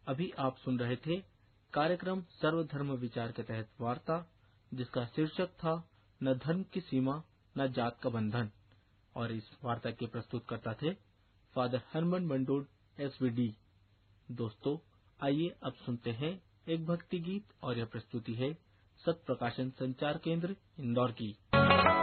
अभी आप सुन रहे थे कार्यक्रम सर्वधर्म विचार के तहत वार्ता, जिसका शीर्षक था न धर्म की सीमा न जात का बंधन। और इस वार्ता के प्रस्तुतकर्ता थे फादर हरमन मंडोड SVD। दोस्तों, आइए अब सुनते हैं एक भक्ति गीत, और यह प्रस्तुति है सत्य प्रकाशन संचार केंद्र इंदौर की।